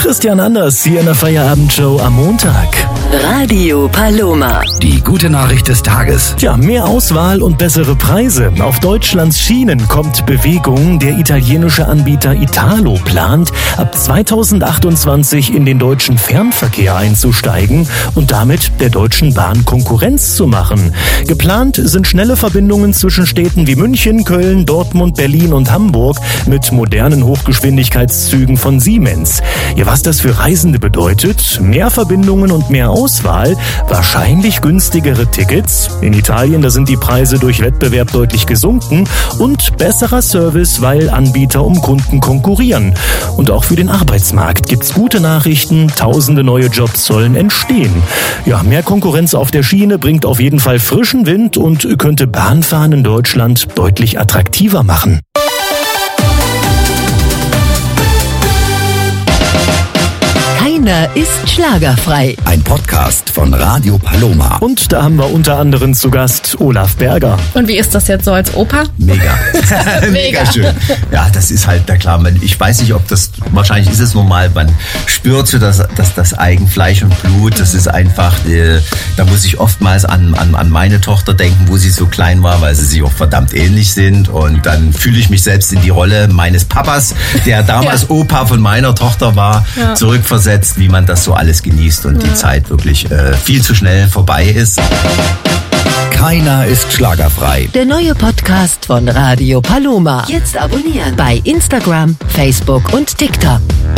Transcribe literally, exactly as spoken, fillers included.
Christian Anders hier in der Feierabendshow am Montag. Radio Paloma. Die gute Nachricht des Tages. Tja, mehr Auswahl und bessere Preise. Auf Deutschlands Schienen kommt Bewegung. Der italienische Anbieter Italo plant, ab zweitausendachtundzwanzig in den deutschen Fernverkehr einzusteigen und damit der Deutschen Bahn Konkurrenz zu machen. Geplant sind schnelle Verbindungen zwischen Städten wie München, Köln, Dortmund, Berlin und Hamburg mit modernen Hochgeschwindigkeitszügen von Siemens. Ja, was das für Reisende bedeutet? Mehr Verbindungen und mehr Auswahl, wahrscheinlich günstigere Tickets. In Italien, da sind die Preise durch Wettbewerb deutlich gesunken und besserer Service, weil Anbieter um Kunden konkurrieren. Und auch für den Arbeitsmarkt gibt's gute Nachrichten, tausende neue Jobs sollen entstehen. Ja, mehr Konkurrenz auf der Schiene bringt auf jeden Fall frischen Wind und könnte Bahnfahren in Deutschland deutlich attraktiver machen. Keiner ist schlagerfrei. Ein Podcast von Radio Paloma. Und da haben wir unter anderem zu Gast Olaf Berger. Und wie ist das jetzt so als Opa? Mega. Mega schön. Ja, das ist halt, na klar, man, ich weiß nicht, ob das, wahrscheinlich ist es normal, man spürt so das, das, das Eigenfleisch und Blut, das ist einfach, äh, da muss ich oftmals an, an, an meine Tochter denken, wo sie so klein war, weil sie sich auch verdammt ähnlich sind, und dann fühle ich mich selbst in die Rolle meines Papas, der damals ja. Opa von meiner Tochter war, ja. zurückversetzt, wie man das so alles genießt und ja. die Zeit wirklich äh, viel zu schnell vorbei ist. Keiner ist schlagerfrei. Der neue Podcast von Radio Paloma. Jetzt abonnieren bei Instagram, Facebook und TikTok.